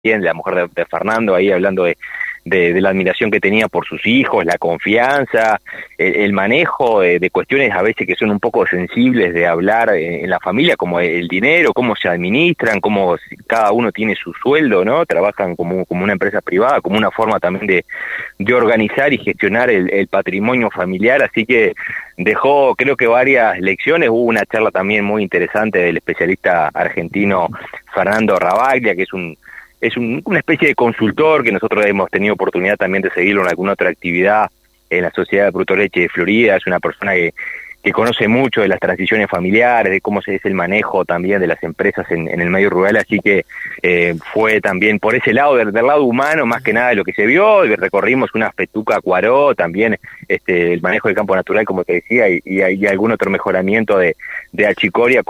bien, la mujer de Fernando, ahí hablando de la admiración que tenía por sus hijos, la confianza, el manejo de cuestiones a veces que son un poco sensibles de hablar en la familia, como el dinero, cómo se administran, cómo cada uno tiene su sueldo, ¿no? Trabajan como una empresa privada, como una forma también de organizar y gestionar el patrimonio familiar, así que dejó creo que varias lecciones. Hubo una charla también muy interesante del especialista argentino Fernando Rabaglia, que es una especie de consultor que nosotros hemos tenido oportunidad también de seguirlo en alguna otra actividad en la Sociedad de Productores de Leche de Florida. Es una persona que conoce mucho de las transiciones familiares, de cómo se es el manejo también de las empresas en el medio rural, así que fue también por ese lado, del lado humano, más que nada de lo que se vio. Recorrimos una Fetuca Cuaró, también el manejo del campo natural, como te decía, y algún otro mejoramiento de achicoria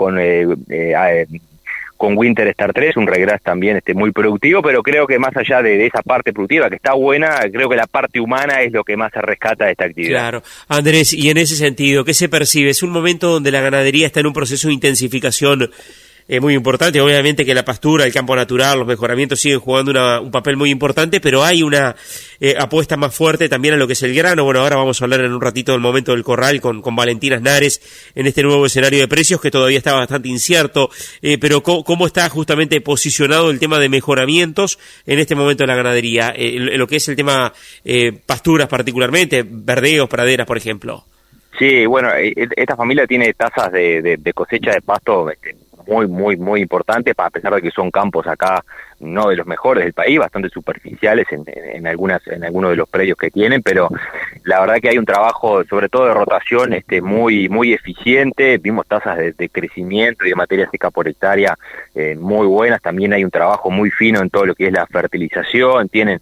con Winter Star 3, un regras también muy productivo, pero creo que más allá de esa parte productiva, que está buena, creo que la parte humana es lo que más se rescata de esta actividad. Claro. Andrés, y en ese sentido, ¿qué se percibe? Es un momento donde la ganadería está en un proceso de intensificación muy importante. Obviamente que la pastura, el campo natural, los mejoramientos siguen jugando un papel muy importante, pero hay una apuesta más fuerte también a lo que es el grano. Bueno, ahora vamos a hablar en un ratito del momento del corral con Valentina Snares en este nuevo escenario de precios que todavía está bastante incierto, pero ¿cómo está justamente posicionado el tema de mejoramientos en este momento de la ganadería? Lo que es el tema pasturas particularmente, verdeos, praderas, por ejemplo. Sí, bueno, esta familia tiene tasas de cosecha de pasto muy importante, a pesar de que son campos acá no de los mejores del país, bastante superficiales en algunos de los predios que tienen, pero la verdad que hay un trabajo sobre todo de rotación muy eficiente. Vimos tasas de crecimiento y de materia seca por hectárea muy buenas. También hay un trabajo muy fino en todo lo que es la fertilización, tienen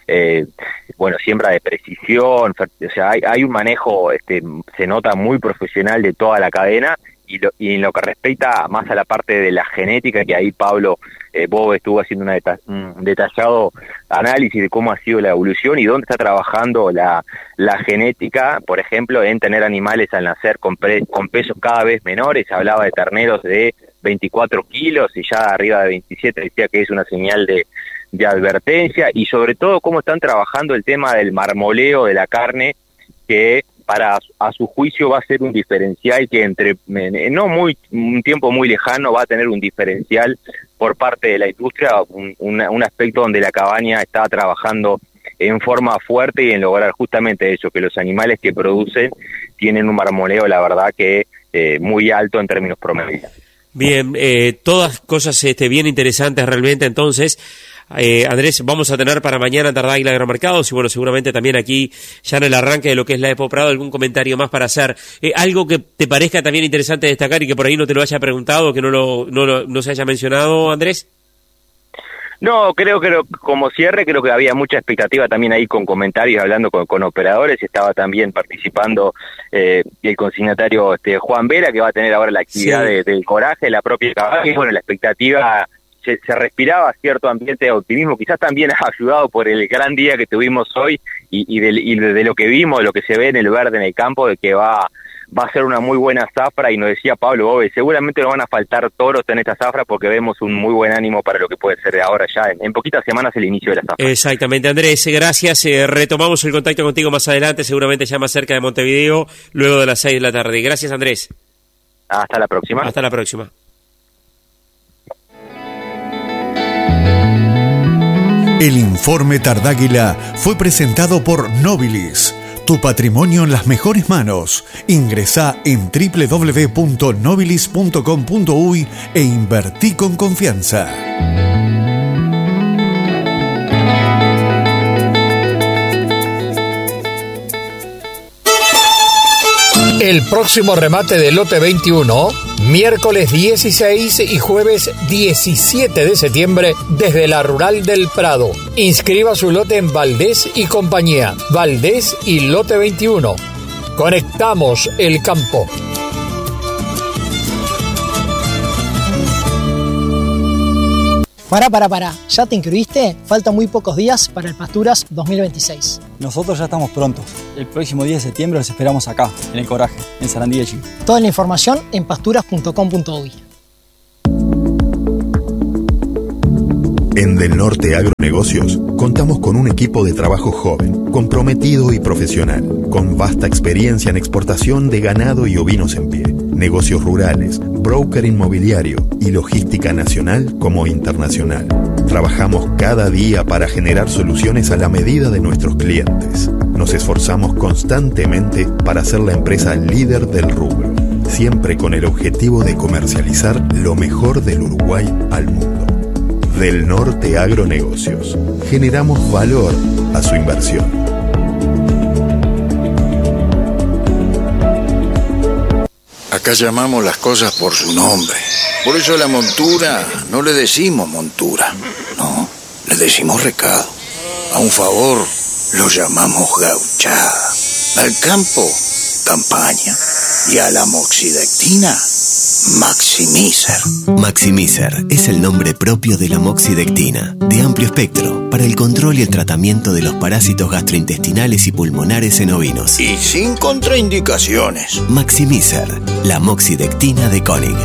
siembra de precisión, o sea, hay un manejo, se nota muy profesional de toda la cadena. Y en lo que respecta más a la parte de la genética, que ahí Pablo Bob estuvo haciendo un detallado análisis de cómo ha sido la evolución y dónde está trabajando la genética, por ejemplo, en tener animales al nacer con pesos cada vez menores. Hablaba de terneros de 24 kilos y ya arriba de 27, decía que es una señal de advertencia, y sobre todo cómo están trabajando el tema del marmoleo de la carne, que a su juicio va a ser un diferencial que un tiempo muy lejano va a tener un diferencial por parte de la industria, un aspecto donde la cabaña está trabajando en forma fuerte y en lograr justamente eso, que los animales que producen tienen un marmoleo, la verdad que muy alto en términos promedio. Bien, todas cosas bien interesantes realmente. Entonces, Andrés, vamos a tener para mañana Tardáguila Agromercados y bueno, seguramente también aquí ya en el arranque de lo que es la Expo Prado algún comentario más para hacer. Algo que te parezca también interesante destacar y que por ahí no te lo haya preguntado, que no se haya mencionado, Andrés. No, creo que como cierre, creo que había mucha expectativa también ahí con comentarios, hablando con operadores. Estaba también participando el consignatario Juan Vera, que va a tener ahora la actividad del coraje, la propia cabaña. Y bueno, la expectativa, se respiraba cierto ambiente de optimismo, quizás también ayudado por el gran día que tuvimos hoy y de lo que vimos, de lo que se ve en el verde, en el campo, de que va a ser una muy buena zafra. Y nos decía Pablo Bobe, seguramente nos van a faltar toros en esta zafra porque vemos un muy buen ánimo para lo que puede ser ahora ya en poquitas semanas el inicio de la zafra. Exactamente, Andrés, gracias. Retomamos el contacto contigo más adelante, seguramente ya más cerca de Montevideo, luego de las 6 de la tarde. Gracias, Andrés. Hasta la próxima. Hasta la próxima. El informe Tardáguila fue presentado por Nobilis. Tu patrimonio en las mejores manos. Ingresá en www.nobilis.com.uy e invertí con confianza. El próximo remate del lote 21, miércoles 16 y jueves 17 de septiembre desde la Rural del Prado. Inscriba su lote en Valdés y compañía. Valdés y lote 21. Conectamos el campo. Pará. ¿Ya te inscribiste? Faltan muy pocos días para el Pasturas 2026. Nosotros ya estamos prontos. El próximo 10 de septiembre los esperamos acá, en el Coraje, en Sarandí de Chile. Toda la información en pasturas.com.uy. En Del Norte Agronegocios contamos con un equipo de trabajo joven, comprometido y profesional, con vasta experiencia en exportación de ganado y ovinos en pie, negocios rurales, broker inmobiliario y logística nacional como internacional. Trabajamos cada día para generar soluciones a la medida de nuestros clientes. Nos esforzamos constantemente para ser la empresa líder del rubro, siempre con el objetivo de comercializar lo mejor del Uruguay al mundo. Del Norte Agronegocios. Generamos valor a su inversión. Acá llamamos las cosas por su nombre. Por eso a la montura no le decimos montura, no, le decimos recado. A un favor lo llamamos gauchada. Al campo, campaña. Y a la moxidectina, Maximizer. Maximizer es el nombre propio de la moxidectina, de amplio espectro, para el control y el tratamiento de los parásitos gastrointestinales y pulmonares en ovinos. Y sin contraindicaciones. Maximizer, la moxidectina de Koenig.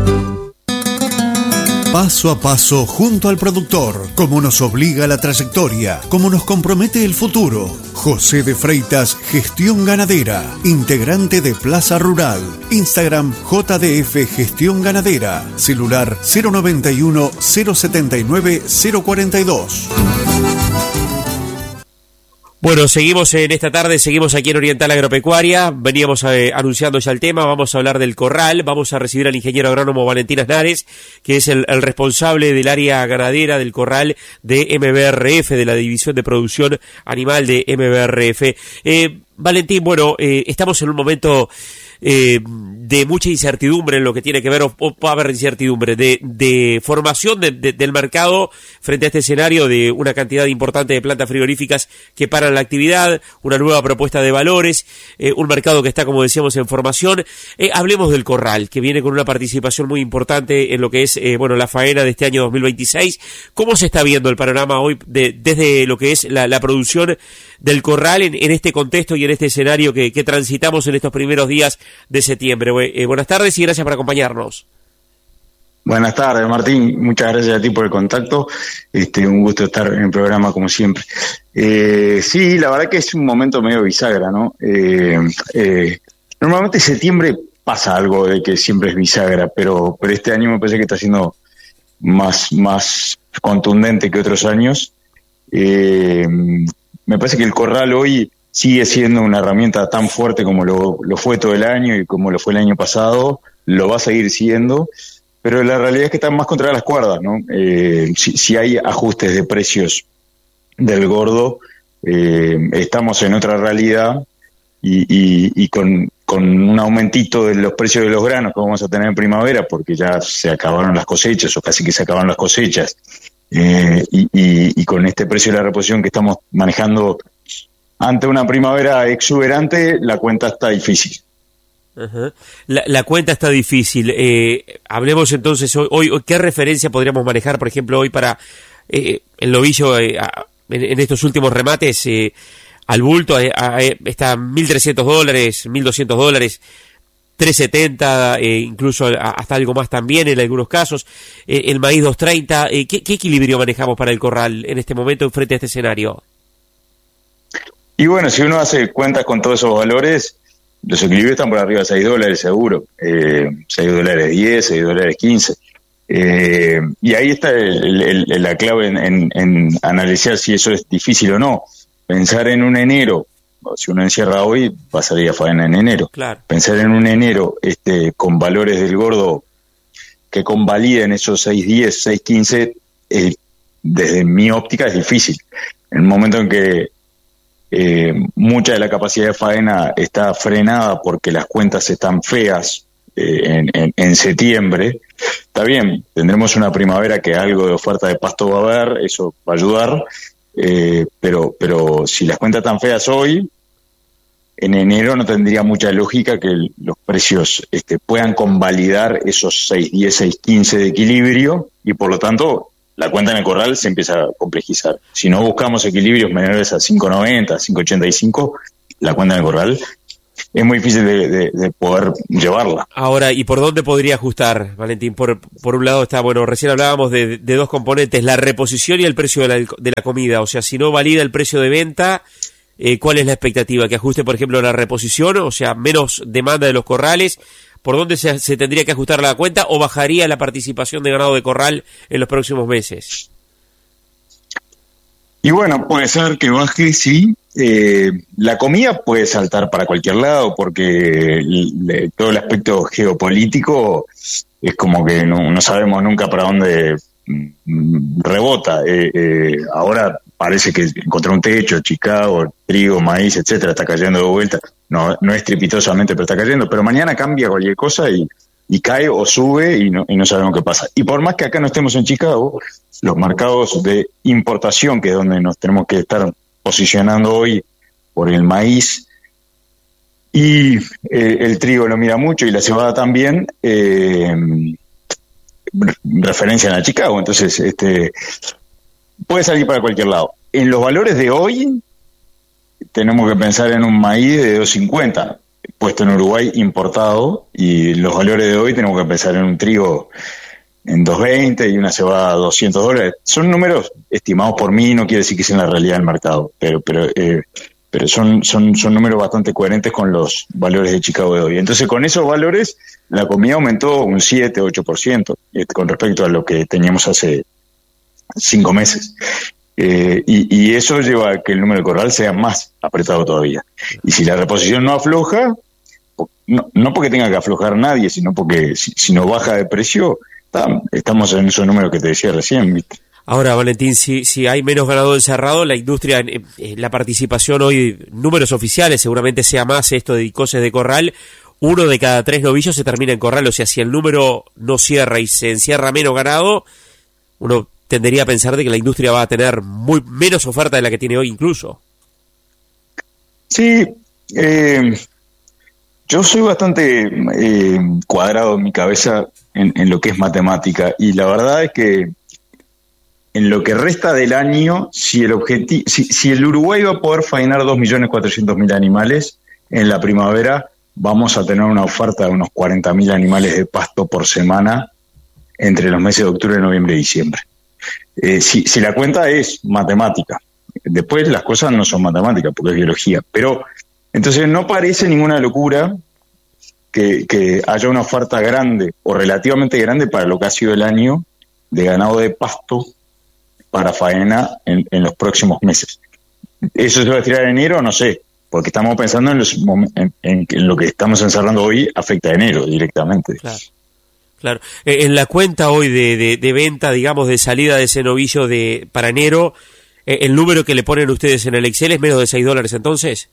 Paso a paso junto al productor, como nos obliga la trayectoria, como nos compromete el futuro. José de Freitas, Gestión Ganadera, integrante de Plaza Rural. Instagram JDF Gestión Ganadera, celular 091 079 042. Bueno, seguimos en esta tarde, seguimos aquí en Oriental Agropecuaria, veníamos anunciando ya el tema, vamos a hablar del corral, vamos a recibir al ingeniero agrónomo Valentín Aznares, que es el responsable del área ganadera del corral de MBRF, de la División de Producción Animal de MBRF. Valentín, bueno, estamos en un momento de mucha incertidumbre en lo que tiene que ver, o va a haber incertidumbre, de formación del mercado frente a este escenario de una cantidad importante de plantas frigoríficas que paran la actividad, una nueva propuesta de valores, un mercado que está, como decíamos, en formación. Hablemos del corral, que viene con una participación muy importante en lo que es la faena de este año 2026. ¿Cómo se está viendo el panorama hoy desde lo que es la producción del corral en este contexto y en este escenario que transitamos en estos primeros días de septiembre? Buenas tardes y gracias por acompañarnos. Buenas tardes, Martín. Muchas gracias a ti por el contacto. Un gusto estar en el programa como siempre. Sí, la verdad que es un momento medio bisagra, ¿no? Normalmente en septiembre pasa algo de que siempre es bisagra, pero este año me parece que está siendo más contundente que otros años. Me parece que el corral hoy sigue siendo una herramienta tan fuerte como lo fue todo el año y como lo fue el año pasado, lo va a seguir siendo, pero la realidad es que están más contra las cuerdas, ¿no? Si hay ajustes de precios del gordo, estamos en otra realidad y con un aumentito de los precios de los granos que vamos a tener en primavera, porque ya se acabaron las cosechas, o casi que se acabaron las cosechas, y con este precio de la reposición que estamos manejando ante una primavera exuberante, la cuenta está difícil. Uh-huh. La cuenta está difícil. Hablemos entonces hoy, ¿qué referencia podríamos manejar, por ejemplo, hoy para el novillo en estos últimos remates? Al bulto está $1.300, $1.200, $3.70, incluso hasta algo más también en algunos casos. El maíz $2.30. ¿Qué equilibrio manejamos para el corral en este momento frente a este escenario? Y bueno, si uno hace cuentas con todos esos valores, los equilibrios están por arriba de $6 seguro, $6.10, $6.15. Y ahí está la clave en analizar si eso es difícil o no. Pensar en un enero, si uno encierra hoy, va a salir a faena en enero. Claro. Pensar en un enero con valores del gordo que convaliden esos 6.10, 6.15, desde mi óptica es difícil. En el momento en que mucha de la capacidad de faena está frenada porque las cuentas están feas en septiembre, está bien, tendremos una primavera que algo de oferta de pasto va a haber, eso va a ayudar, pero si las cuentas están feas hoy, en enero no tendría mucha lógica que los precios puedan convalidar esos 6.10, 6.15 de equilibrio, y por lo tanto la cuenta en el corral se empieza a complejizar. Si no buscamos equilibrios menores a 5.90, 5.85, la cuenta en el corral es muy difícil de poder llevarla. Ahora, ¿y por dónde podría ajustar, Valentín? Por un lado está, bueno, recién hablábamos de dos componentes, la reposición y el precio de la comida. O sea, si no valida el precio de venta, ¿cuál es la expectativa? ¿Que ajuste, por ejemplo, la reposición? O sea, menos demanda de los corrales. ¿Por dónde se tendría que ajustar la cuenta o bajaría la participación de ganado de corral en los próximos meses? Y bueno, puede ser que baje, sí. La comida puede saltar para cualquier lado porque todo el aspecto geopolítico es como que no sabemos nunca para dónde rebota. Ahora parece que encontró un techo, Chicago, trigo, maíz, etcétera, está cayendo de vuelta. No estrepitosamente, pero está cayendo. Pero mañana cambia cualquier cosa y cae o sube y no sabemos qué pasa. Y por más que acá no estemos en Chicago, los mercados de importación, que es donde nos tenemos que estar posicionando hoy por el maíz, y el trigo lo mira mucho y la cebada también, referencian a Chicago. Entonces, puede salir para cualquier lado. En los valores de hoy, tenemos que pensar en un maíz de 2.50, puesto en Uruguay importado, y los valores de hoy tenemos que pensar en un trigo en 2.20 y una cebada a $200. Son números estimados por mí, no quiere decir que sea la realidad del mercado, pero son números bastante coherentes con los valores de Chicago de hoy. Entonces, con esos valores, la comida aumentó un 7-8% con respecto a lo que teníamos hace 5 meses. Y eso lleva a que el número de corral sea más apretado todavía. Y si la reposición no afloja, no porque tenga que aflojar nadie, sino porque si no baja de precio, estamos en esos números que te decía recién, ¿viste? Ahora, Valentín, si hay menos ganado encerrado, la industria, la participación hoy, números oficiales, seguramente sea más esto de cosas de corral, 1 de cada 3 novillos se termina en corral. O sea, si el número no cierra y se encierra menos ganado, uno tendería a pensar de que la industria va a tener menos oferta de la que tiene hoy incluso. Sí, yo soy bastante cuadrado en mi cabeza en lo que es matemática, y la verdad es que en lo que resta del año, si el Uruguay va a poder faenar 2.400.000 animales en la primavera, vamos a tener una oferta de unos 40.000 animales de pasto por semana entre los meses de octubre, noviembre y diciembre. Si la cuenta es matemática, después las cosas no son matemáticas porque es biología, pero entonces no parece ninguna locura que haya una oferta grande o relativamente grande para lo que ha sido el año de ganado de pasto para faena en los próximos meses. ¿Eso se va a tirar en enero? No sé, porque estamos pensando en lo que estamos encerrando hoy afecta a enero directamente. Claro. En la cuenta hoy de venta, digamos, de salida de ese novillo para enero, ¿el número que le ponen ustedes en el Excel es menos de $6 entonces?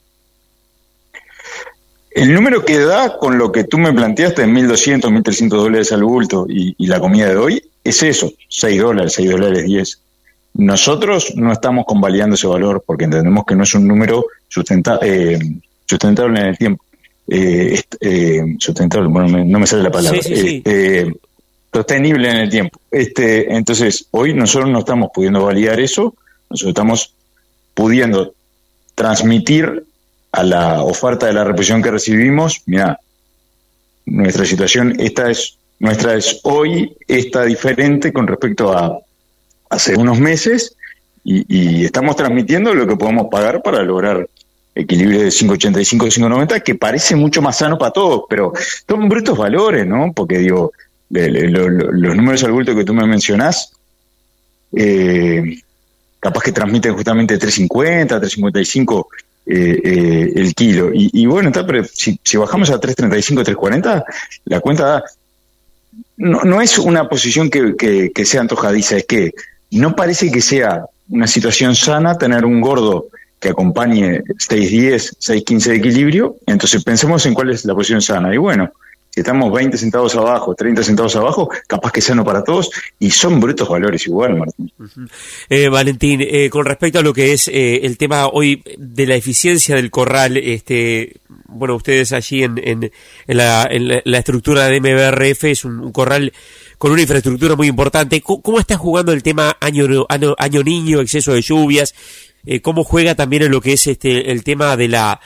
El número que da con lo que tú me planteaste en $1.200, $1.300 al bulto y la comida de hoy es eso, $6.10. Nosotros no estamos convalidando ese valor porque entendemos que no es un número sustentable en el tiempo. Sustentable, bueno, no me sale la palabra. Sí. Sostenible en el tiempo. Entonces, hoy nosotros no estamos pudiendo validar eso, nosotros estamos pudiendo transmitir a la oferta de la reposición que recibimos, mira, nuestra situación nuestra es hoy, está diferente con respecto a hace unos meses, y estamos transmitiendo lo que podemos pagar para lograr equilibrio de 5.85, 5.90, que parece mucho más sano para todos, pero son brutos valores, ¿no? Porque digo, los números al bulto que tú me mencionás, capaz que transmiten justamente 3.50, 3.55 el kilo, y bueno, pero si bajamos a 3.35, 3.40, la cuenta da. No es una posición que sea antojadiza, es que no parece que sea una situación sana tener un gordo que acompañe 6.10, 6.15 de equilibrio. Entonces pensemos en cuál es la posición sana, y bueno, si estamos 20 centavos abajo, 30 centavos abajo, capaz que es sano para todos, y son brutos valores igual, Martín. Valentín, con respecto a lo que es el tema hoy de la eficiencia del corral, bueno, ustedes allí en la estructura de MBRF es un corral con una infraestructura muy importante. ¿Cómo está jugando el tema año niño, exceso de lluvias? ¿Cómo juega también en lo que es el tema de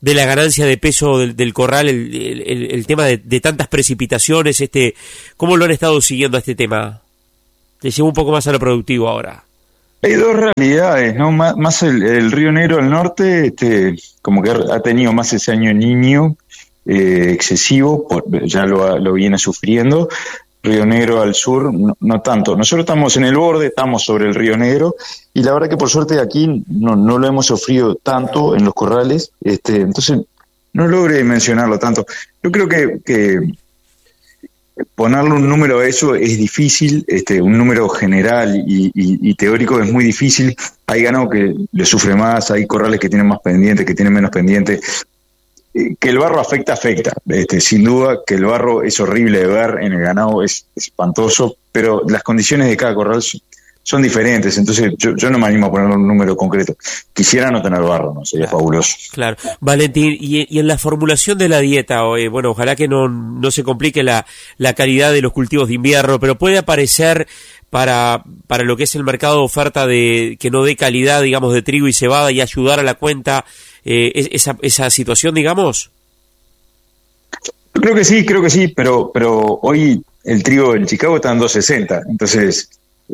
de la ganancia de peso del corral, el tema de tantas precipitaciones, ¿cómo lo han estado siguiendo a este tema? Te llevo un poco más a lo productivo ahora. Hay dos realidades, ¿no? Más el Río Negro al norte, como que ha tenido más ese año niño excesivo, ya lo viene sufriendo. Río Negro al sur, no tanto. Nosotros estamos en el borde, estamos sobre el Río Negro, y la verdad que por suerte aquí no lo hemos sufrido tanto en los corrales, entonces no logré mencionarlo tanto. Yo creo que ponerle un número a eso es difícil, un número general y teórico es muy difícil. Hay ganado que le sufre más, hay corrales que tienen más pendientes, que tienen menos pendientes. Que el barro afecta. Sin duda que el barro es horrible de ver en el ganado, es espantoso, pero las condiciones de cada corral son diferentes, entonces yo no me animo a poner un número concreto. Quisiera no tener barro, ¿no? Sería fabuloso. Claro. Valentín, y en la formulación de la dieta, bueno, ojalá que no se complique la calidad de los cultivos de invierno, pero puede aparecer para lo que es el mercado de oferta que no dé calidad, digamos, de trigo y cebada y ayudar a la cuenta, esa situación, digamos. Yo creo que sí, pero hoy el trigo en Chicago está en 2.60, entonces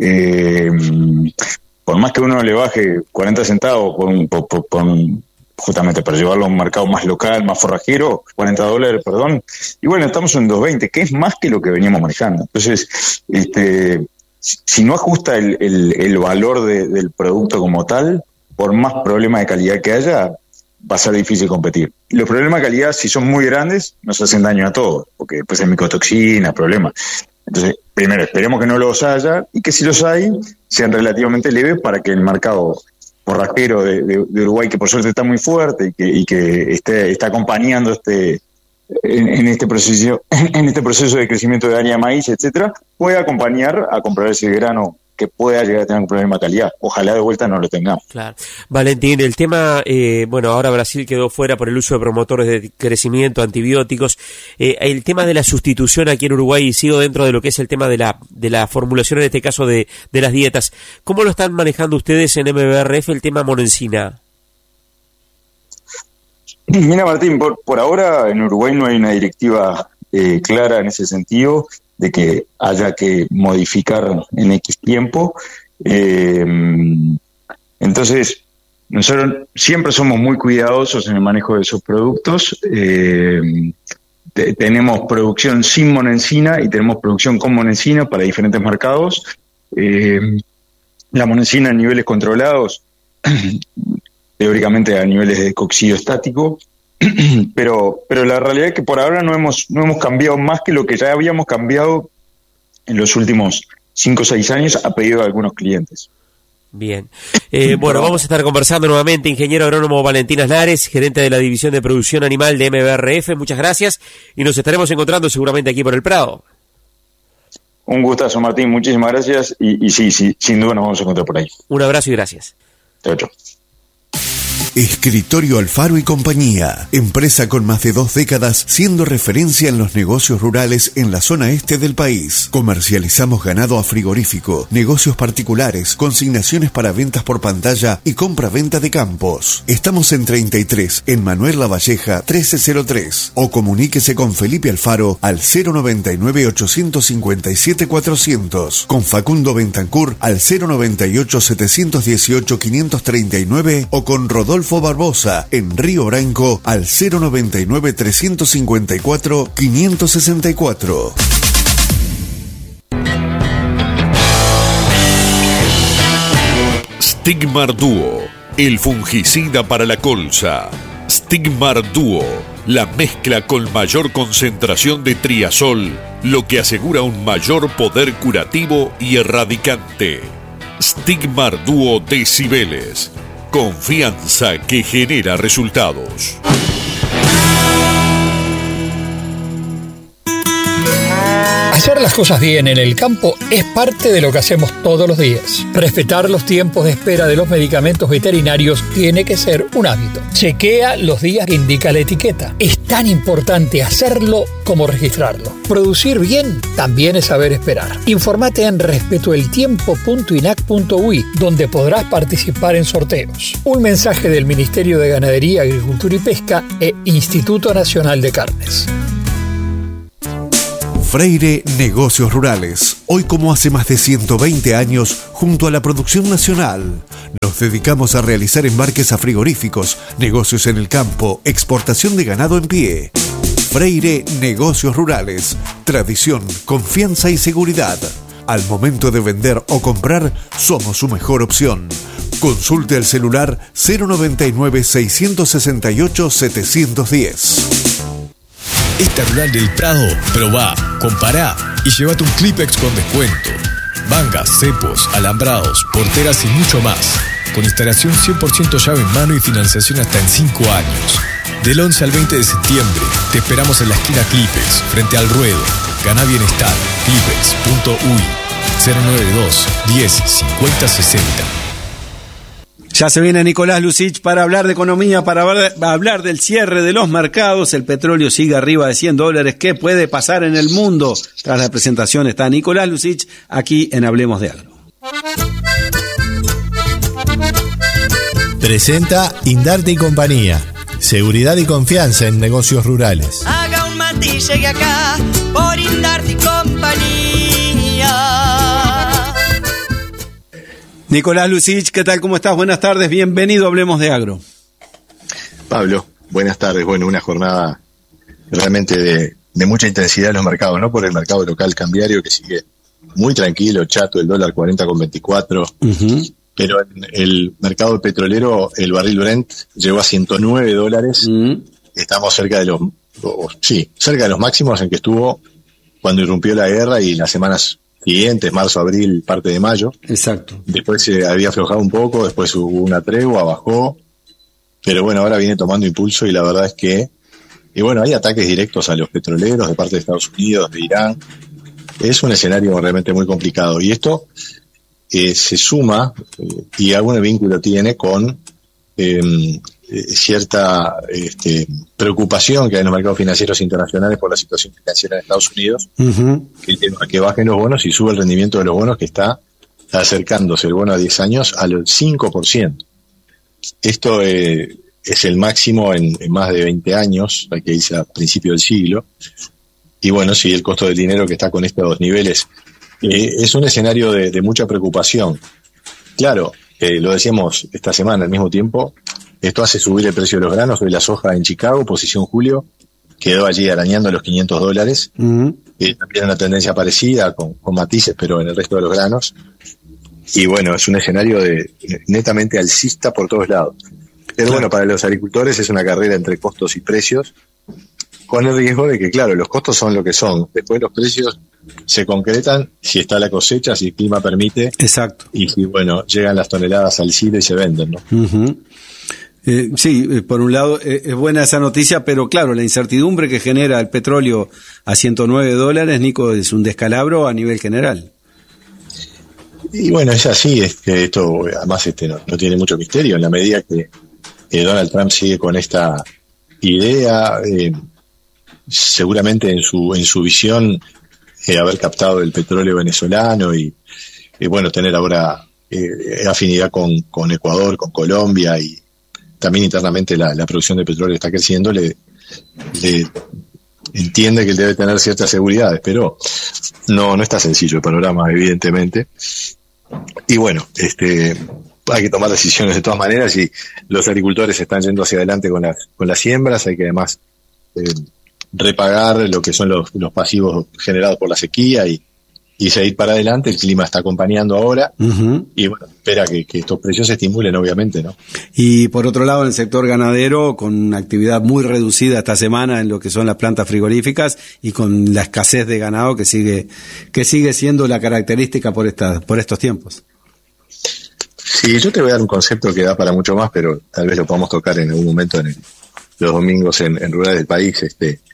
por más que uno le baje 40 centavos justamente para llevarlo a un mercado más local, más forrajero, $40, perdón, y bueno, estamos en 2.20, que es más que lo que veníamos manejando. Entonces, si no ajusta el valor del producto como tal, por más problemas de calidad que haya, va a ser difícil competir. Los problemas de calidad, si son muy grandes, nos hacen daño a todos, porque después hay micotoxinas, problemas. Entonces, primero, esperemos que no los haya, y que si los hay, sean relativamente leves para que el mercado forrajero de Uruguay, que por suerte está muy fuerte y que está acompañando en este proceso de crecimiento de área de maíz, etcétera, pueda acompañar a comprar ese grano que pueda llegar a tener un problema de calidad. Ojalá de vuelta no lo tengamos. Claro. Valentín, el tema, ahora Brasil quedó fuera por el uso de promotores de crecimiento, antibióticos. El tema de la sustitución aquí en Uruguay, y sigo dentro de lo que es el tema de la formulación, en este caso de las dietas. ¿Cómo lo están manejando ustedes en MBRF el tema monencina? Mira, Martín, por ahora en Uruguay no hay una directiva clara en ese sentido, de que haya que modificar en X tiempo. Entonces, nosotros siempre somos muy cuidadosos en el manejo de esos productos. Tenemos producción sin monencina y tenemos producción con monencina para diferentes mercados. La monencina en niveles controlados, teóricamente a niveles de cocido estático, pero la realidad es que por ahora no hemos cambiado más que lo que ya habíamos cambiado en los últimos 5 o 6 años a pedido de algunos clientes. Bien. Vamos a estar conversando nuevamente, ingeniero agrónomo Valentín Aznares, gerente de la División de Producción Animal de MBRF. Muchas gracias y nos estaremos encontrando seguramente aquí por el Prado. Un gustazo, Martín, muchísimas gracias y sí, sin duda nos vamos a encontrar por ahí. Un abrazo y gracias. Chao. Escritorio Alfaro y Compañía, empresa con más de 2 décadas siendo referencia en los negocios rurales en la zona este del país. Comercializamos ganado a frigorífico, negocios particulares, consignaciones para ventas por pantalla y compra-venta de campos. Estamos en 33, en Manuel Lavalleja 1303, o comuníquese con Felipe Alfaro al 098-857-400, con Facundo Bentancur al 098-718-539 o con Rodolfo Barbosa en Río Branco al 099-354-564. Stigmar Duo, el fungicida para la colza. Stigmar Duo, la mezcla con mayor concentración de triazol, lo que asegura un mayor poder curativo y erradicante. Stigmar Duo de Cibeles. Confianza que genera resultados. Allá Hacer las cosas bien en el campo es parte de lo que hacemos todos los días. Respetar los tiempos de espera de los medicamentos veterinarios tiene que ser un hábito. Chequea los días que indica la etiqueta. Es tan importante hacerlo como registrarlo. Producir bien también es saber esperar. Infórmate en respetoeltiempo.inac.ui, donde podrás participar en sorteos. Un mensaje del Ministerio de Ganadería, Agricultura y Pesca e Instituto Nacional de Carnes. Freire Negocios Rurales. Hoy, como hace más de 120 años, junto a la producción nacional, nos dedicamos a realizar embarques a frigoríficos, negocios en el campo, exportación de ganado en pie. Freire Negocios Rurales. Tradición, confianza y seguridad. Al momento de vender o comprar, somos su mejor opción. Consulte al celular 099-668-710. Esta Rural del Prado, probá, compará y llévate un Clipex con descuento. Mangas, cepos, alambrados, porteras y mucho más. Con instalación 100% llave en mano y financiación hasta en 5 años. Del 11 al 20 de septiembre, te esperamos en la esquina Clipex, frente al ruedo. Ganá bienestar, clipex.uy, 092 10 50 60. Ya se viene Nicolás Lucich para hablar de economía, para hablar del cierre de los mercados. El petróleo sigue arriba de $100. ¿Qué puede pasar en el mundo? Tras la presentación está Nicolás Lucich aquí en Hablemos de Agro. Presenta Indarte y Compañía. Seguridad y confianza en negocios rurales. Haga un mate y llegue acá por Indarte y Compañía. Nicolás Lucich, ¿qué tal? ¿Cómo estás? Buenas tardes, bienvenido a Hablemos de Agro. Pablo, buenas tardes. Bueno, una jornada realmente de mucha intensidad en los mercados, ¿no? Por el mercado local cambiario que sigue muy tranquilo, chato, el dólar 40,24. Pero en el mercado petrolero, el barril Brent llegó a $109. Estamos cerca de los máximos en que estuvo cuando irrumpió la guerra y las semanas siguientes, marzo, abril, parte de mayo. Exacto. Después se había aflojado un poco, después hubo una tregua, bajó, pero bueno, ahora viene tomando impulso y la verdad es que, hay ataques directos a los petroleros de parte de Estados Unidos, de Irán. Es un escenario realmente muy complicado y esto se suma y algún vínculo tiene con cierta preocupación que hay en los mercados financieros internacionales por la situación financiera en Estados Unidos, que bajen los bonos y sube el rendimiento de los bonos, que está acercándose el bono a 10 años al 5%. Esto es el máximo en más de 20 años, que hice a principio del siglo, y bueno, sí, el costo del dinero que está con estos niveles es un escenario de mucha preocupación. Claro, lo decíamos esta semana, al mismo tiempo, esto hace subir el precio de los granos. Hoy la soja en Chicago, posición julio, quedó allí arañando los $500. También una tendencia parecida, con matices, pero en el resto de los granos. Y bueno, es un escenario netamente alcista por todos lados. Pero bueno, para los agricultores es una carrera entre costos y precios, con el riesgo de que, claro, los costos son lo que son. Después los precios se concretan si está la cosecha, si el clima permite. Exacto. Y si, llegan las toneladas al CIDE y se venden, ¿no? Sí, por un lado es buena esa noticia, pero claro, la incertidumbre que genera el petróleo a $109, Nico, es un descalabro a nivel general. Y bueno, es así, esto además no tiene mucho misterio, en la medida que Donald Trump sigue con esta idea, seguramente en su visión, haber captado el petróleo venezolano y tener ahora afinidad con Ecuador, con Colombia, y también internamente la producción de petróleo está creciendo, le entiende que él debe tener ciertas seguridades, pero no está sencillo el panorama, evidentemente. Y bueno, hay que tomar decisiones de todas maneras, y los agricultores están yendo hacia adelante con las siembras. Hay que además repagar lo que son los pasivos generados por la sequía y seguir para adelante. El clima está acompañando ahora, y bueno, espera que estos precios se estimulen, obviamente, ¿no? Y por otro lado, en el sector ganadero, con una actividad muy reducida esta semana en lo que son las plantas frigoríficas y con la escasez de ganado que sigue siendo la característica por estos tiempos. Sí, yo te voy a dar un concepto que da para mucho más, pero tal vez lo podamos tocar en algún momento los domingos en Rurales del País.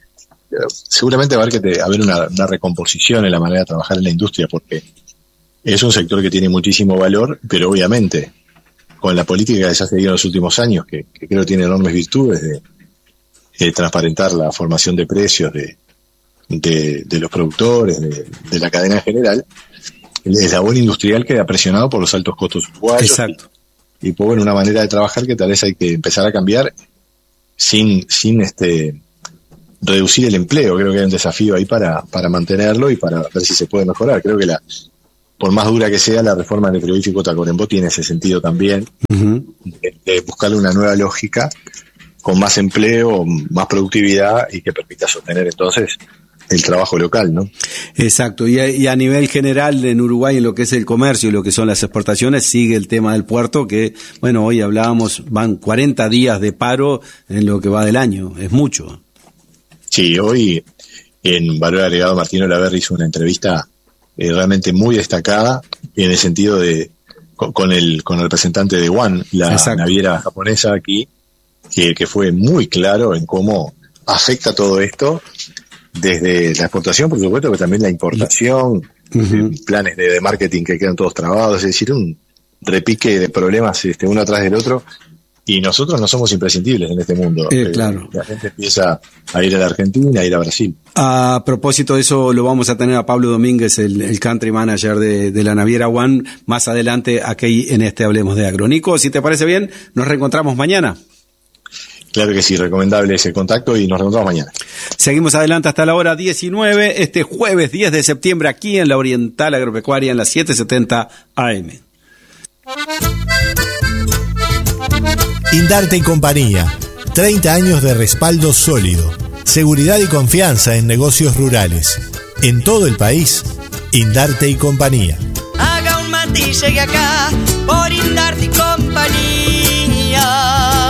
seguramente va a haber una recomposición en la manera de trabajar en la industria, porque es un sector que tiene muchísimo valor, pero obviamente con la política que se ha seguido en los últimos años, que creo tiene enormes virtudes de transparentar la formación de precios de los productores, de la cadena en general, el eslabón industrial queda presionado por los altos costos uruguayos. Exacto. Y pues bueno, una manera de trabajar que tal vez hay que empezar a cambiar sin reducir el empleo. Creo que hay un desafío ahí para mantenerlo y para ver si se puede mejorar. Creo que por más dura que sea, la reforma del frigorífico Tacuarembó tiene ese sentido también, de buscarle una nueva lógica con más empleo, más productividad y que permita sostener entonces el trabajo local, ¿no? Exacto, y a nivel general en Uruguay, en lo que es el comercio y lo que son las exportaciones, sigue el tema del puerto, que, bueno, hoy hablábamos, van 40 días de paro en lo que va del año, es mucho. Sí, hoy en Valor Agregado Martín Olaverri hizo una entrevista realmente muy destacada, en el sentido de con el representante de One, la Exacto. naviera japonesa aquí, que fue muy claro en cómo afecta todo esto, desde la exportación, por supuesto, pero también la importación, planes de marketing que quedan todos trabados, es decir, un repique de problemas uno atrás del otro, y nosotros no somos imprescindibles en este mundo. Claro. La gente empieza a ir a la Argentina, a ir a Brasil. A propósito de eso, lo vamos a tener a Pablo Domínguez, el country manager de la naviera One, más adelante aquí en Hablemos de Agro. Nico, si te parece bien, nos reencontramos mañana. Claro que sí, recomendable ese contacto y nos reencontramos mañana. Seguimos adelante hasta la hora 19, este jueves 10 de septiembre, aquí en la Oriental Agropecuaria, en las 7:70 AM. Indarte y compañía, 30 años de respaldo sólido, seguridad y confianza en negocios rurales. En todo el país, Indarte y compañía. Haga un mate y llegue acá, por Indarte y compañía.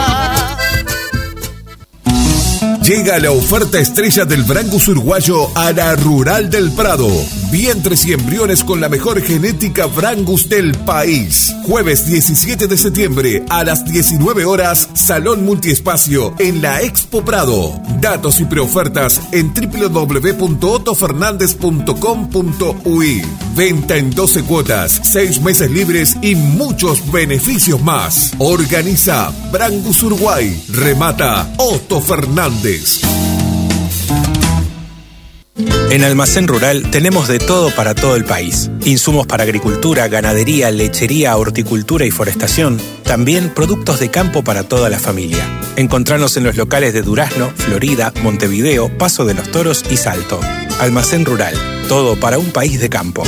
Llega la oferta estrella del Brangus uruguayo a la Rural del Prado. Vientres y embriones con la mejor genética Brangus del país. Jueves 17 de septiembre a las 19 horas, Salón Multiespacio en la Expo Prado. Datos y preofertas en www.otofernandez.com.uy. Venta en 12 cuotas, 6 meses libres y muchos beneficios más. Organiza Brangus Uruguay. Remata Otto Fernández. En Almacén Rural tenemos de todo para todo el país. Insumos para agricultura, ganadería, lechería, horticultura y forestación. También productos de campo para toda la familia. Encontranos en los locales de Durazno, Florida, Montevideo, Paso de los Toros y Salto. Almacén Rural. Todo para un país de campo.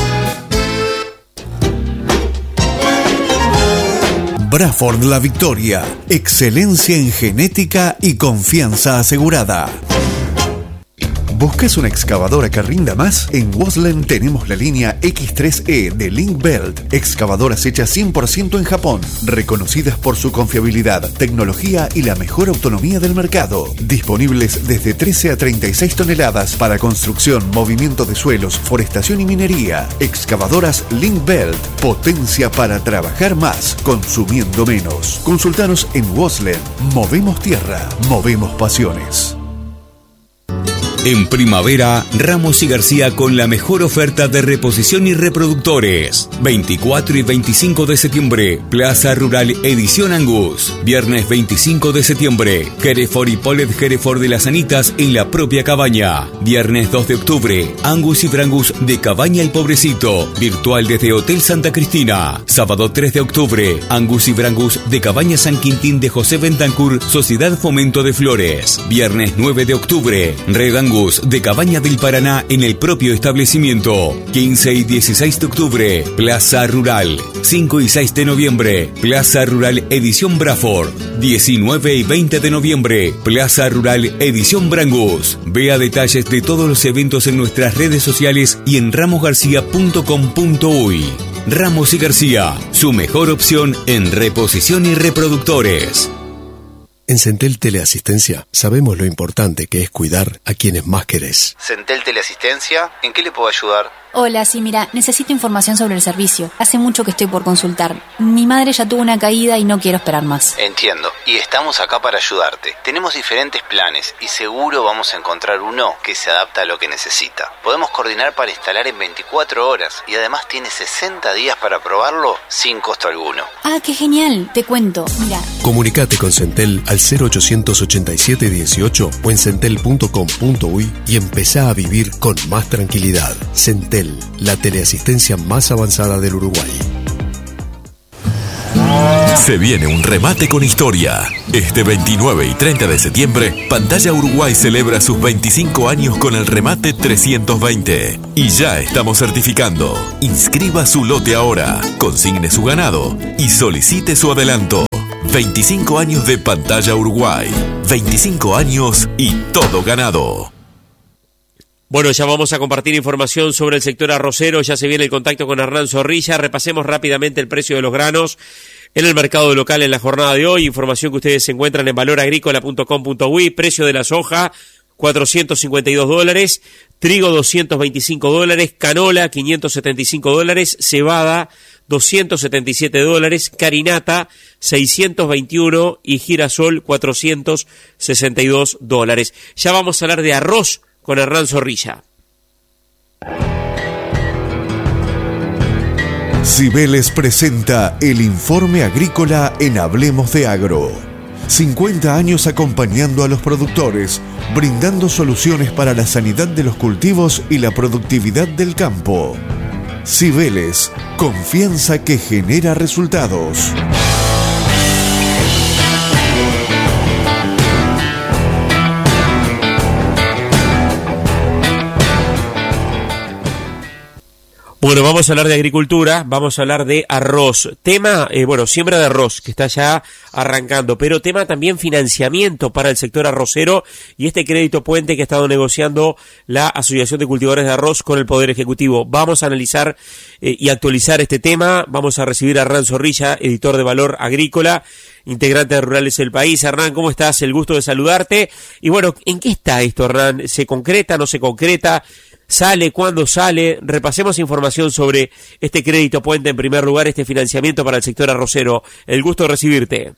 Braford La Victoria. Excelencia en genética y confianza asegurada. ¿Buscas una excavadora que rinda más? En Waslen tenemos la línea X3E de Link-Belt. Excavadoras hechas 100% en Japón, reconocidas por su confiabilidad, tecnología y la mejor autonomía del mercado. Disponibles desde 13 a 36 toneladas para construcción, movimiento de suelos, forestación y minería. Excavadoras Link-Belt. Potencia para trabajar más, consumiendo menos. Consultanos en Waslen. Movemos tierra, movemos pasiones. En primavera, Ramos y García con la mejor oferta de reposición y reproductores. 24 y 25 de septiembre, Plaza Rural Edición Angus. Viernes 25 de septiembre, Hereford y Polet Hereford de las Anitas en la propia cabaña. Viernes 2 de octubre, Angus y Brangus de Cabaña El Pobrecito, virtual desde Hotel Santa Cristina. Sábado 3 de octubre, Angus y Brangus de Cabaña San Quintín de José Bentancur, Sociedad Fomento de Flores. Viernes 9 de octubre, Red Angus de Cabaña del Paraná en el propio establecimiento. 15 y 16 de octubre, Plaza Rural. 5 y 6 de noviembre, Plaza Rural Edición Braford. 19 y 20 de noviembre, Plaza Rural Edición Brangus. Vea detalles de todos los eventos en nuestras redes sociales y en ramosgarcia.com.uy. Ramos y García, su mejor opción en reposición y reproductores. En Centel Teleasistencia sabemos lo importante que es cuidar a quienes más querés. Centel Teleasistencia, ¿en qué le puedo ayudar? Hola, sí, mira, necesito información sobre el servicio. Hace mucho que estoy por consultar. Mi madre ya tuvo una caída y no quiero esperar más. Entiendo, y estamos acá para ayudarte. Tenemos diferentes planes y seguro vamos a encontrar uno que se adapta a lo que necesita. Podemos coordinar para instalar en 24 horas y además tiene 60 días para probarlo sin costo alguno. Ah, qué genial, te cuento, mira. Comunicate con Centel al 0887 18 o en centel.com.uy y empezá a vivir con más tranquilidad. Centel, la teleasistencia más avanzada del Uruguay. Se viene un remate con historia. Este 29 y 30 de septiembre, Pantalla Uruguay celebra sus 25 años con el remate 320. Y ya estamos certificando. Inscriba su lote ahora, consigne su ganado y solicite su adelanto. 25 años de Pantalla Uruguay. 25 años y todo ganado. Bueno, ya vamos a compartir información sobre el sector arrocero, ya se viene el contacto con Hernán Zorrilla, repasemos rápidamente el precio de los granos en el mercado local en la jornada de hoy, información que ustedes encuentran en valoragrícola.com.uy, precio de la soja, $452, trigo $225, canola $575, cebada $277, carinata $621 y girasol $462. Ya vamos a hablar de arroz con Hernán Zorrilla. Cibeles presenta el informe agrícola en Hablemos de Agro. 50 años acompañando a los productores, brindando soluciones para la sanidad de los cultivos y la productividad del campo. Cibeles, confianza que genera resultados. Bueno, vamos a hablar de agricultura, vamos a hablar de arroz. Tema, siembra de arroz, que está ya arrancando, pero tema también financiamiento para el sector arrocero y este crédito puente que ha estado negociando la Asociación de Cultivadores de Arroz con el Poder Ejecutivo. Vamos a analizar y actualizar este tema. Vamos a recibir a Hernán Zorrilla, editor de Valor Agrícola, integrante de Rurales del País. Hernán, ¿cómo estás? El gusto de saludarte. Y bueno, ¿en qué está esto, Hernán? ¿Se concreta, no se concreta? ¿Sale? ¿Cuándo sale? Repasemos información sobre este crédito puente, en primer lugar, este financiamiento para el sector arrocero. El gusto de recibirte.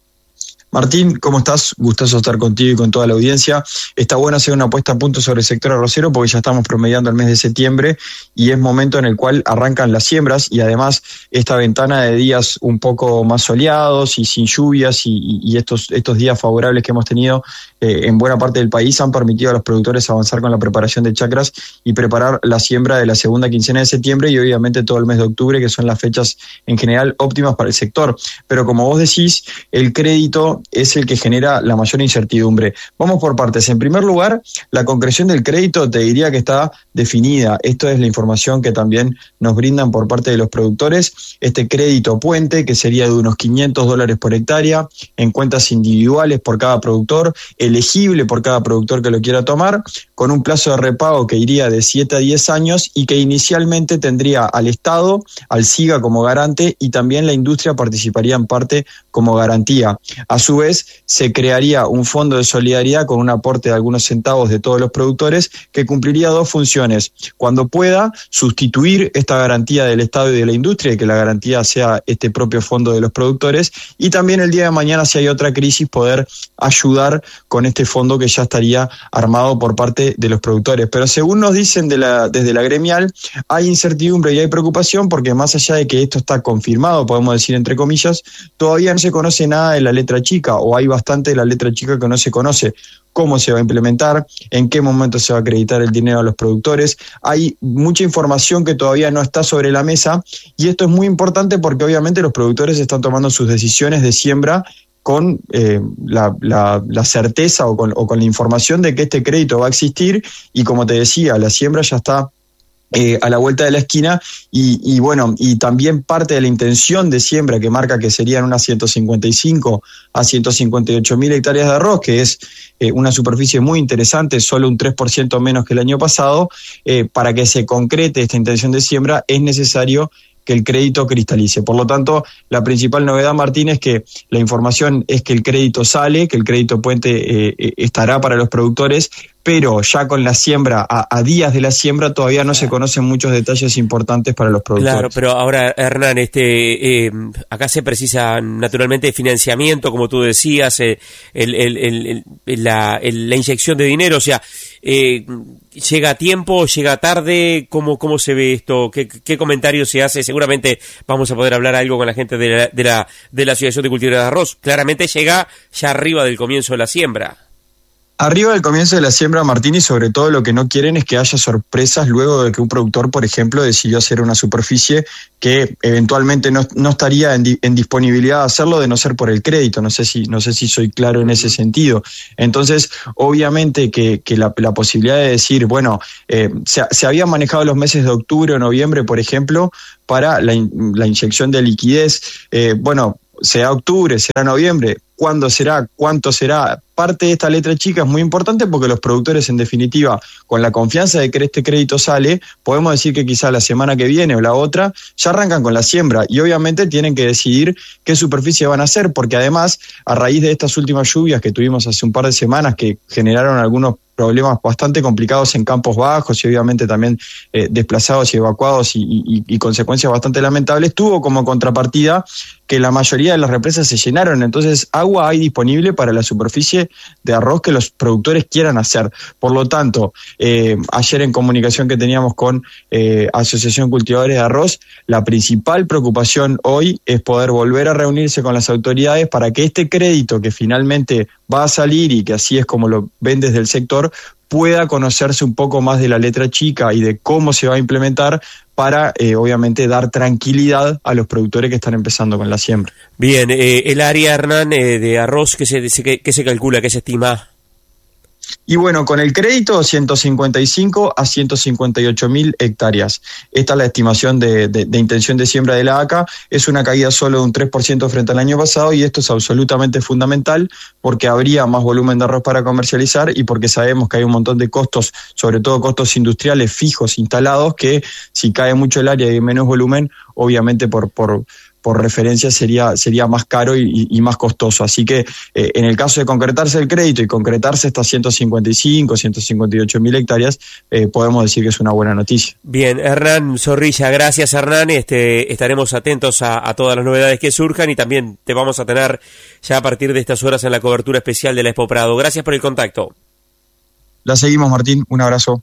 Martín, ¿cómo estás? Gustoso estar contigo y con toda la audiencia. Está bueno hacer una puesta a punto sobre el sector arrocero porque ya estamos promediando el mes de septiembre y es momento en el cual arrancan las siembras y además esta ventana de días un poco más soleados y sin lluvias y estos días favorables que hemos tenido en buena parte del país han permitido a los productores avanzar con la preparación de chacras y preparar la siembra de la segunda quincena de septiembre y obviamente todo el mes de octubre, que son las fechas en general óptimas para el sector. Pero como vos decís, el crédito es el que genera la mayor incertidumbre. Vamos por partes. En primer lugar, la concreción del crédito te diría que está definida. Esto es la información que también nos brindan por parte de los productores. Este crédito puente, que sería de unos $500 por hectárea, en cuentas individuales por cada productor, elegible por cada productor que lo quiera tomar, con un plazo de repago que iría de 7 a 10 años y que inicialmente tendría al Estado, al SIGA como garante y también la industria participaría en parte como garantía. A su vez, se crearía un fondo de solidaridad con un aporte de algunos centavos de todos los productores que cumpliría dos funciones. Cuando pueda, sustituir esta garantía del Estado y de la industria y que la garantía sea este propio fondo de los productores y también el día de mañana, si hay otra crisis, poder ayudar con este fondo que ya estaría armado por parte de los productores. Pero según nos dicen desde la gremial, hay incertidumbre y hay preocupación porque más allá de que esto está confirmado, podemos decir entre comillas, todavía no se conoce nada de la letra chica o hay bastante de la letra chica que no se conoce. Cómo se va a implementar, en qué momento se va a acreditar el dinero a los productores. Hay mucha información que todavía no está sobre la mesa y esto es muy importante porque obviamente los productores están tomando sus decisiones de siembra con la certeza o con la información de que este crédito va a existir y como te decía, la siembra ya está a la vuelta de la esquina y también parte de la intención de siembra que marca que serían unas 155 a 158 mil hectáreas de arroz, que es una superficie muy interesante, solo un 3% menos que el año pasado. Para que se concrete esta intención de siembra es necesario que el crédito cristalice. Por lo tanto, la principal novedad, Martín, es que la información es que el crédito sale, que el crédito puente estará para los productores, pero ya con la siembra, a días de la siembra, todavía no se conocen muchos detalles importantes para los productores. Claro, pero ahora, Hernán, acá se precisa naturalmente financiamiento, como tú decías, la inyección de dinero, o sea, ¿llega a tiempo, llega tarde? ¿Cómo se ve esto? ¿Qué comentario se hace? Seguramente vamos a poder hablar algo con la gente de la Asociación de Cultivadores de Arroz. Claramente llega ya arriba del comienzo de la siembra. Arriba del comienzo de la siembra, Martín, y sobre todo lo que no quieren es que haya sorpresas luego de que un productor, por ejemplo, decidió hacer una superficie que eventualmente no estaría en disponibilidad de hacerlo de no ser por el crédito. No sé si soy claro en ese sentido. Entonces, obviamente que la posibilidad de decir, bueno, se habían manejado los meses de octubre o noviembre, por ejemplo, para la inyección de liquidez. Será octubre, será noviembre. ¿Cuándo será? ¿Cuánto será? Parte de esta letra chica es muy importante porque los productores, en definitiva, con la confianza de que este crédito sale, podemos decir que quizá la semana que viene o la otra ya arrancan con la siembra y obviamente tienen que decidir qué superficie van a hacer, porque además, a raíz de estas últimas lluvias que tuvimos hace un par de semanas que generaron algunos problemas bastante complicados en campos bajos y obviamente también desplazados y evacuados y consecuencias bastante lamentables, tuvo como contrapartida que la mayoría de las represas se llenaron. Entonces agua hay disponible para la superficie de arroz que los productores quieran hacer. Por lo tanto, ayer en comunicación que teníamos con Asociación Cultivadores de Arroz, la principal preocupación hoy es poder volver a reunirse con las autoridades para que este crédito que finalmente va a salir y que así es como lo ven desde el sector, pueda conocerse un poco más de la letra chica y de cómo se va a implementar para, obviamente, dar tranquilidad a los productores que están empezando con la siembra. Bien, el área, Hernán, de arroz, ¿qué se calcula, qué se estima? Y bueno, con el crédito, 155 a 158 mil hectáreas. Esta es la estimación de intención de siembra de la ACA. Es una caída solo de un 3% frente al año pasado y esto es absolutamente fundamental porque habría más volumen de arroz para comercializar y porque sabemos que hay un montón de costos, sobre todo costos industriales fijos instalados, que si cae mucho el área y hay menos volumen, obviamente por referencia sería más caro y más costoso. Así que en el caso de concretarse el crédito y concretarse estas 155, 158 mil hectáreas, podemos decir que es una buena noticia. Bien, Hernán Zorrilla, gracias, Hernán. Estaremos atentos a todas las novedades que surjan y también te vamos a tener ya a partir de estas horas en la cobertura especial de la Expo Prado. Gracias por el contacto. La seguimos, Martín. Un abrazo.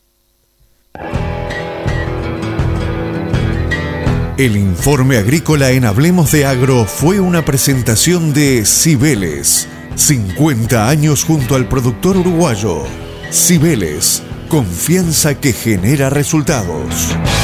El informe agrícola en Hablemos de Agro fue una presentación de Cibeles. 50 años junto al productor uruguayo. Cibeles, confianza que genera resultados.